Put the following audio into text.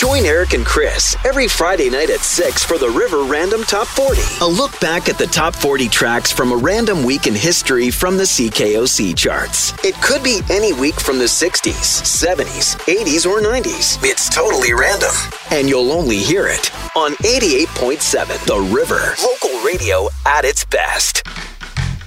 Join Eric and Chris every Friday night at 6 for the River Random Top 40. A look back at the top 40 tracks from a random week in history from the CKOC charts. It could be any week from the 60s, 70s, 80s, or 90s. It's totally random. And you'll only hear it on 88.7 The River. Local radio at its best.